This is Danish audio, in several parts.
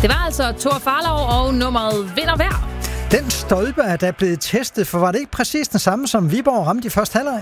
Det var altså Thor Farlov og nummeret Vinder Hver. Den stolpe er da blevet testet, for var det ikke præcis den samme, som Viborg ramte i første halvleg?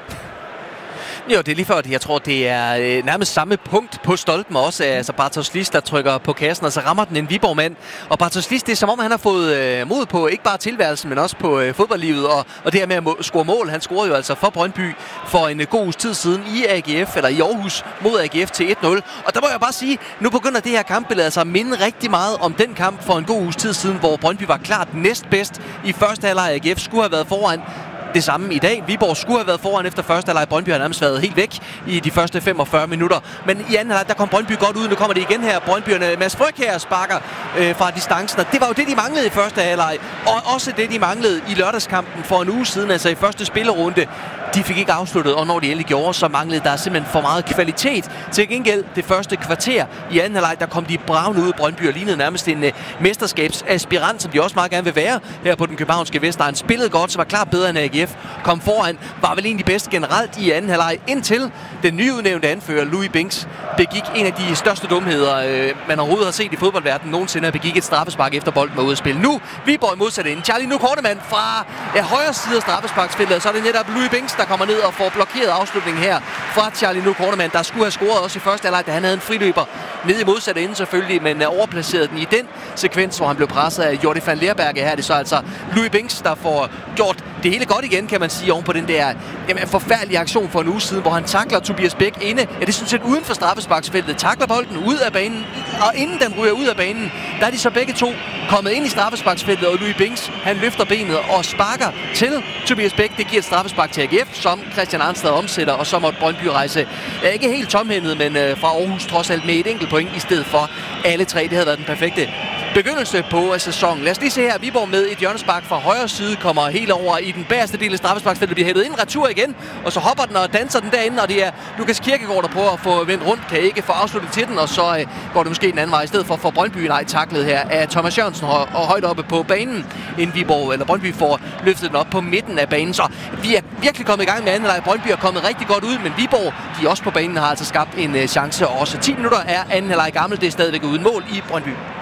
Jo, det er lige før, at jeg tror, det er nærmest samme punkt på stolpen også. Altså Bartosz Lis, der trykker på kassen, og så rammer den en Viborg-mand. Og Bartosz Lis, det er som om, han har fået mod på ikke bare tilværelsen, men også på fodboldlivet. Og det her med at score mål. Han scorede jo altså for Brøndby for en god uges tid siden i AGF, eller i Aarhus, mod AGF til 1-0. Og der må jeg bare sige, nu begynder det her kampbillede altså at minde rigtig meget om den kamp for en god uges tid siden, hvor Brøndby var klart næstbedst i første halvleg. AGF skulle have været foran. Det samme i dag. Viborg skulle have været foran efter første halvleg. Brøndby har nærmest været helt væk i de første 45 minutter. Men i anden halvleg, der kom Brøndby godt ud. Nu kommer det igen her. Brøndbyerne, Mads Frøkjær sparker fra distancen. Og det var jo det, de manglede i første halvleg. Og også det, de manglede i lørdagskampen for en uge siden, altså i første spillerunde. De fik ikke afsluttet, og når de endelig gjorde, så manglede der simpelthen for meget kvalitet. Til gengæld det første kvarter i anden halvleg, der kom de bravende ud. Brøndby og lignede nærmest en mesterskabsaspirant, som de også meget gerne vil være her på den københavnske Vestegn. Spillede godt, så var klart bedre end AGF. Kom foran, var vel egentlig bedst generelt i anden halvleg, indtil den nyudnævnte anfører Louis Binks begik en af de største dumheder, man overhovedet har set i fodboldverdenen nogensinde, og begik et straffespark efter bolden var ude at spille. Nu Viborg modsat inden. Charlie Kortemann fra højre side af straffesparksfeltet, så er det netop Louis Binks, der kommer ned og får blokeret afslutningen her fra Charlie Kortemann, der skulle have scoret også i første halvleg, da han havde en friløber ned i modsat ende selvfølgelig, men overplaceret den i den sekvens, hvor han blev presset af Jordi van Leerberge. Her er det så altså Louis Binks, der får gjort det hele godt igen, kan man sige, oven på den der forfærdelige aktion for en uge siden, hvor han takler Tobias Bæk inde. Ja, det er sådan set uden for straffesparksfeltet. Takler bolden ud af banen, og inden den ryger ud af banen, der er de så begge to kommet ind i straffesparksfeltet, og Louis Binks, han løfter benet og sparker til Tobias Bæk. Det giver et straffespark til AGF, som Christian Arnstad omsætter, og så måtte Brøndby rejse ikke helt tomhændet, men fra Aarhus trods alt med et enkelt point i stedet for alle tre. Det havde været den perfekte begyndelse på sæsonen. Lad os lige se her. Viborg med et hjørnespark fra højre side kommer helt over i den bagerste del af straffesparksfeltet, bliver hættet ind, retur igen, og så hopper den og danser den derinde, og det er Lukas Kirkegaard, der prøver at få vendt rundt, kan ikke få afsluttet til den, og så går det måske den anden vej i stedet for Brøndby. Nej, taklet her af Thomas Jørgensen og højt oppe på banen, inden Viborg eller Brøndby får løftet den op på midten af banen. Så vi er virkelig kommet i gang med anden halvleg. Brøndby er kommet rigtig godt ud, men Viborg, de er også på banen, har altså skabt en chance. Også 10 minutter er anden halvleg gammel. Det er stadigvæk uden mål i Brøndby.